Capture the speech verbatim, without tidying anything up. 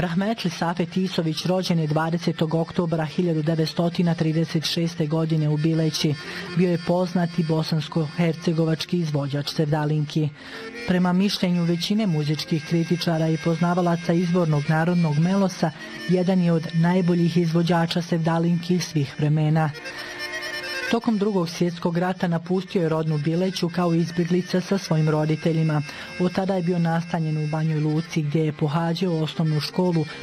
Rahmetli Safet Isović rođen je dvadesetog oktobra hiljadu devetsto trideset šeste. godine u Bileći. Bio je poznati bosansko-hercegovački izvođač sevdalinki. Prema mišljenju većine muzičkih kritičara i poznavalaca izvornog narodnog melosa, jedan je od najboljih izvođača sevdalinki svih vremena. Tokom drugog svjetskog rata napustio je rodnu Bileću kao izbjeglica sa svojim roditeljima. Od tada je bio nastanjen u Banjoj Luci gdje je pohađao osnovnu školu